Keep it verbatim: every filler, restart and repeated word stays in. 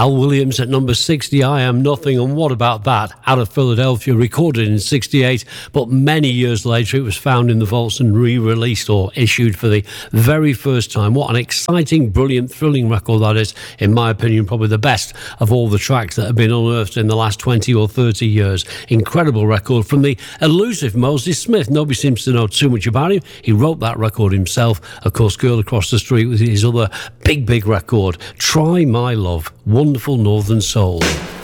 Al Williams at number sixty, I Am Nothing, and what about that? Out of Philadelphia, recorded in sixty-eight, but many years later it was found in the vaults and re-released or issued for the very first time. What an exciting, brilliant, thrilling record that is. In my opinion, probably the best of all the tracks that have been unearthed in the last twenty or thirty years. Incredible record from the elusive Moses Smith. Nobody seems to know too much about him. He wrote that record himself. Of course, Girl Across the Street with his other big, big record, Try My Love, Wonderful Northern Soul.